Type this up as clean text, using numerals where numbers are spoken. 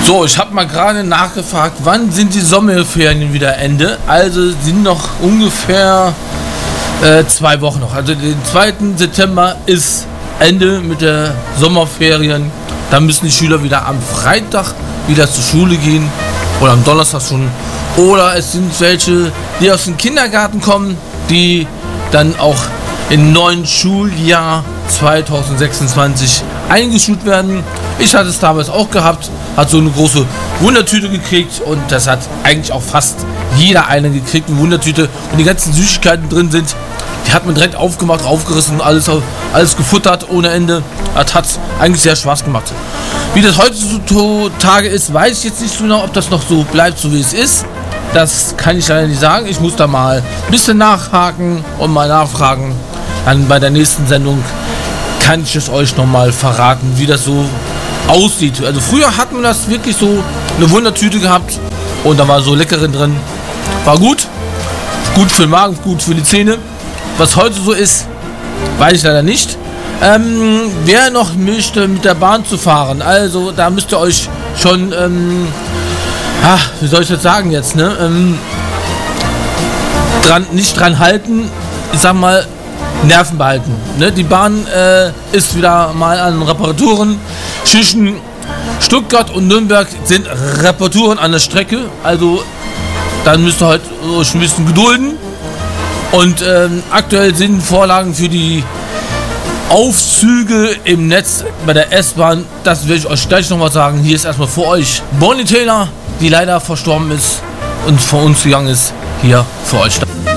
So, ich habe mal gerade nachgefragt, wann sind die Sommerferien wieder Ende? Also sind noch ungefähr 2 Wochen noch. Also den 2. September ist Ende mit der Sommerferien. Dann müssen die Schüler wieder am Freitag wieder zur Schule gehen oder am Donnerstag schon. Oder es sind welche, die aus dem Kindergarten kommen, die dann auch im neuen Schuljahr 2026 eingeschult werden. Ich hatte es damals auch gehabt, hat so eine große Wundertüte gekriegt und das hat eigentlich auch fast jeder eine gekriegt, eine Wundertüte, und die ganzen Süßigkeiten drin sind. Die hat man direkt aufgemacht, aufgerissen, alles gefuttert ohne Ende. Das hat eigentlich sehr Spaß gemacht. Wie das heutzutage ist, weiß ich jetzt nicht so genau, ob das noch so bleibt, so wie es ist. Das kann ich leider nicht sagen. Ich muss da mal ein bisschen nachhaken und mal nachfragen. Dann bei der nächsten Sendung kann ich es euch nochmal verraten, wie das so aussieht. Also früher hat man das wirklich so eine Wundertüte gehabt und da war so Leckerin drin. War gut. Gut für den Magen, gut für die Zähne. Was heute so ist, weiß ich leider nicht. Wer noch möchte, mit der Bahn zu fahren, also da müsst ihr euch schon, wie soll ich das sagen jetzt, ne? Nicht dran halten, ich sag mal, Nerven behalten. Ne? Die Bahn ist wieder mal an Reparaturen. Zwischen Stuttgart und Nürnberg sind Reparaturen an der Strecke, also dann müsst ihr halt euch ein bisschen gedulden. Und aktuell sind Vorlagen für die Aufzüge im Netz bei der S-Bahn. Das werde ich euch gleich nochmal sagen. Hier ist erstmal für euch Bonnie Taylor, die leider verstorben ist und von uns gegangen ist. Hier für euch.